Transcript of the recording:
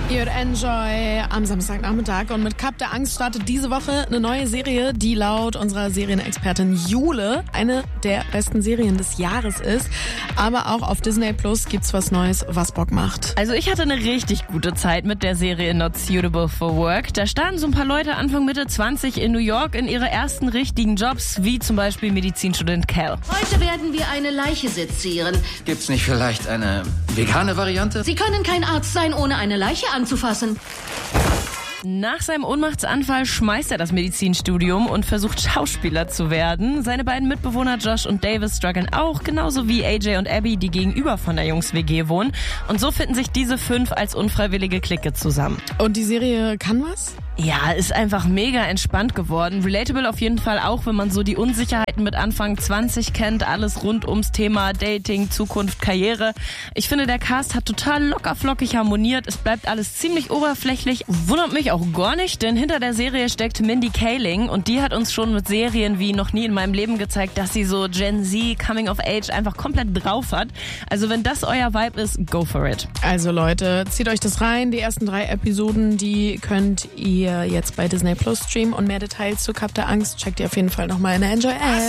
Ihr hört Enjoy am Samstagnachmittag und mit Cup der Angst startet diese Woche eine neue Serie, die laut unserer Serienexpertin Jule eine der besten Serien des Jahres ist. Aber auch auf Disney Plus gibt's was Neues, was Bock macht. Also ich hatte eine richtig gute Zeit mit der Serie Not Suitable for Work. Da starten so ein paar Leute Anfang Mitte 20 in New York in ihre ersten richtigen Jobs, wie zum Beispiel Medizinstudent Cal. Heute werden wir eine Leiche sezieren. Gibt's nicht vielleicht eine vegane Variante? Sie können kein Arzt sein, ohne eine Leiche anzufassen. Nach seinem Ohnmachtsanfall schmeißt er das Medizinstudium und versucht Schauspieler zu werden. Seine beiden Mitbewohner Josh und Davis strugglen auch, genauso wie AJ und Abby, die gegenüber von der Jungs-WG wohnen. Und so finden sich diese 5 als unfreiwillige Clique zusammen. Und die Serie kann was? Ja, ist einfach mega entspannt geworden. Relatable auf jeden Fall auch, wenn man so die Unsicherheiten mit Anfang 20 kennt. Alles rund ums Thema Dating, Zukunft, Karriere. Ich finde, der Cast hat total lockerflockig harmoniert. Es bleibt alles ziemlich oberflächlich. Wundert mich auch gar nicht, denn hinter der Serie steckt Mindy Kaling und die hat uns schon mit Serien wie noch nie in meinem Leben gezeigt, dass sie so Gen Z, Coming of Age einfach komplett drauf hat. Also wenn das euer Vibe ist, go for it. Also Leute, zieht euch das rein. Die ersten 3 Episoden, die könnt ihr jetzt bei Disney Plus streamen und mehr Details zu Cup der Angst checkt ihr auf jeden Fall nochmal in der Enjoy App.